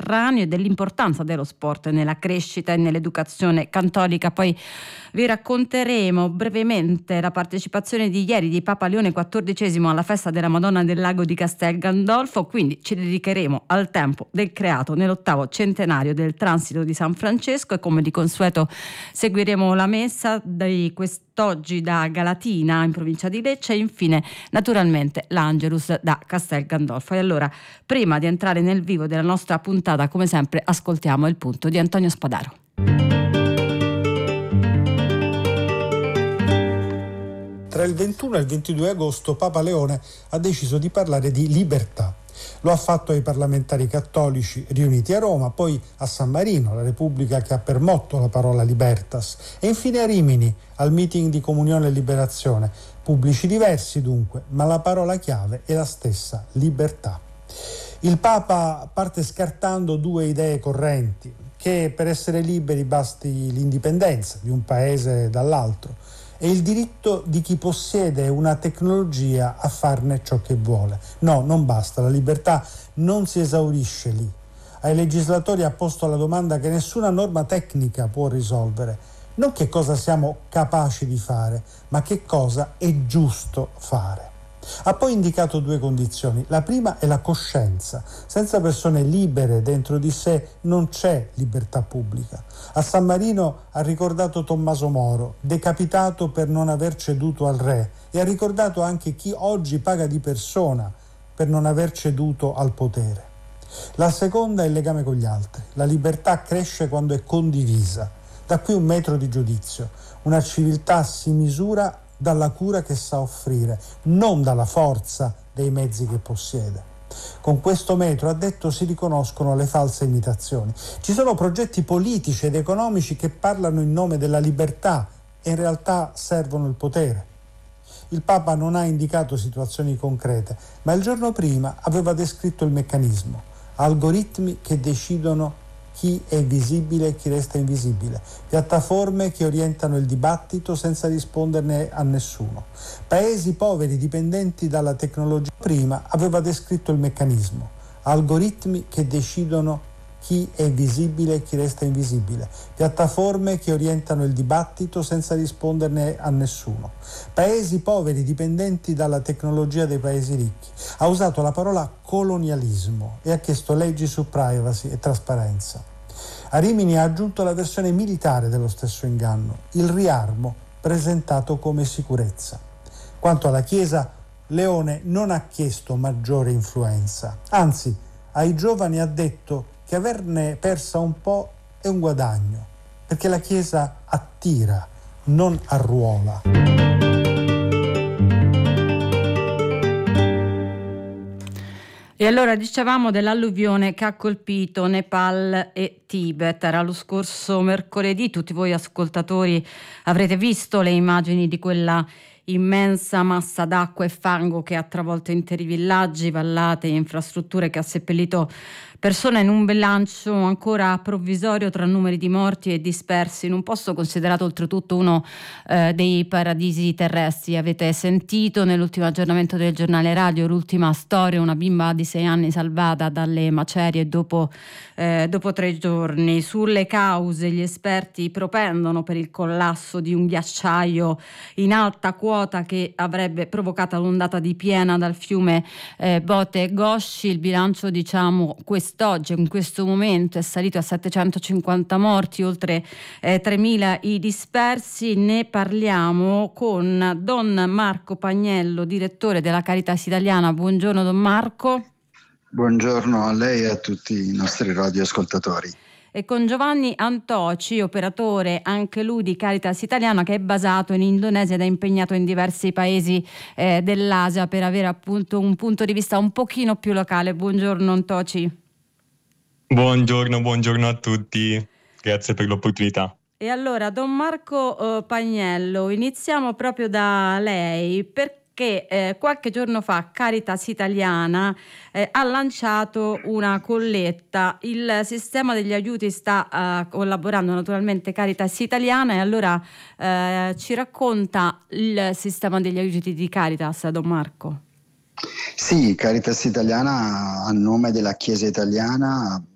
Mediterraneo e dell'importanza dello sport nella crescita e nell'educazione cattolica. Poi vi racconteremo brevemente la partecipazione di ieri di Papa Leone XIV alla festa della Madonna del Lago di Castel Gandolfo, quindi ci dedicheremo al tempo del creato nell'8° centenario del transito di San Francesco e come di consueto seguiremo la messa di quest'oggi da Galatina in provincia di Lecce e infine naturalmente l'Angelus da Castel Gandolfo. E allora, prima di entrare nel vivo della nostra puntata, come sempre ascoltiamo il punto di Antonio Spadaro. Tra il 21 e il 22 agosto Papa Leone ha deciso di parlare di libertà. Lo ha fatto ai parlamentari cattolici riuniti a Roma, poi a San Marino, la Repubblica che ha per motto la parola libertas, e infine a Rimini, al meeting di Comunione e Liberazione. Pubblici diversi dunque, ma la parola chiave è la stessa, libertà. Il Papa parte scartando due idee correnti, che per essere liberi basti l'indipendenza di un paese dall'altro e il diritto di chi possiede una tecnologia a farne ciò che vuole. No, non basta, la libertà non si esaurisce lì. Ai legislatori ha posto la domanda che nessuna norma tecnica può risolvere, non che cosa siamo capaci di fare, ma che cosa è giusto fare. Ha poi indicato due condizioni. La prima è la coscienza. Senza persone libere dentro di sé non c'è libertà pubblica. A San Marino ha ricordato Tommaso Moro, decapitato per non aver ceduto al re, e ha ricordato anche chi oggi paga di persona per non aver ceduto al potere. La seconda è il legame con gli altri. La libertà cresce quando è condivisa. Da qui un metro di giudizio. Una civiltà si misura dalla cura che sa offrire, non dalla forza dei mezzi che possiede. Con questo metro, ha detto, si riconoscono le false imitazioni. Ci sono progetti politici ed economici che parlano in nome della libertà e in realtà servono il potere. Il Papa non ha indicato situazioni concrete, ma il giorno prima aveva descritto il meccanismo. Algoritmi che decidono chi è visibile e chi resta invisibile, piattaforme che orientano il dibattito senza risponderne a nessuno, paesi poveri dipendenti dalla tecnologia. Prima aveva descritto il meccanismo, algoritmi che decidono chi è visibile e chi resta invisibile, piattaforme che orientano il dibattito senza risponderne a nessuno, paesi poveri dipendenti dalla tecnologia dei paesi ricchi. Ha usato la parola colonialismo e ha chiesto leggi su privacy e trasparenza. A Rimini ha aggiunto la versione militare dello stesso inganno, il riarmo presentato come sicurezza. Quanto alla Chiesa, Leone non ha chiesto maggiore influenza, anzi ai giovani ha detto che averne persa un po' è un guadagno, perché la Chiesa attira, non arruola. E allora dicevamo dell'alluvione che ha colpito Nepal e Tibet. Era lo scorso mercoledì, tutti voi ascoltatori avrete visto le immagini di quella immensa massa d'acqua e fango che ha travolto interi villaggi, vallate e infrastrutture, che ha seppellito persone in un bilancio ancora provvisorio tra numeri di morti e dispersi in un posto considerato oltretutto uno dei paradisi terrestri. Avete sentito nell'ultimo aggiornamento del giornale radio l'ultima storia, una bimba di 6 anni salvata dalle macerie dopo 3 giorni. Sulle cause gli esperti propendono per il collasso di un ghiacciaio in alta quota che avrebbe provocato l'ondata di piena dal fiume Bote Gosci. Il bilancio, diciamo, quest'oggi, in questo momento, è salito a 750 morti, oltre 3.000 i dispersi. Ne parliamo con Don Marco Pagnello, direttore della Caritas Italiana. Buongiorno Don Marco. Buongiorno a lei e a tutti i nostri radioascoltatori. E con Giovanni Antoci, operatore anche lui di Caritas Italiana, che è basato in Indonesia ed è impegnato in diversi paesi dell'Asia per avere appunto un punto di vista un pochino più locale. Buongiorno Antoci. Buongiorno a tutti, grazie per l'opportunità. E allora, Don Marco Pagnello, iniziamo proprio da lei, perché qualche giorno fa Caritas Italiana ha lanciato una colletta. Il sistema degli aiuti sta collaborando naturalmente Caritas Italiana, e allora ci racconta il sistema degli aiuti di Caritas, Don Marco. Sì, Caritas Italiana, a nome della Chiesa italiana,